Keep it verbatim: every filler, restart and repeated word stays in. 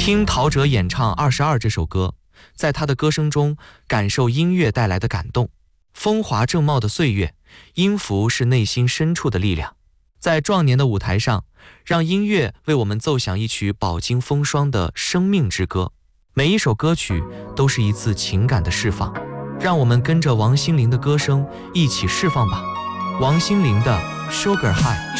听陶喆演唱《二十二》这首歌，在他的歌声中感受音乐带来的感动。风华正茂的岁月，音符是内心深处的力量。在壮年的舞台上，让音乐为我们奏响一曲饱经风霜的生命之歌。每一首歌曲都是一次情感的释放，让我们跟着王心凌的歌声一起释放吧。王心凌的《Sugar High》。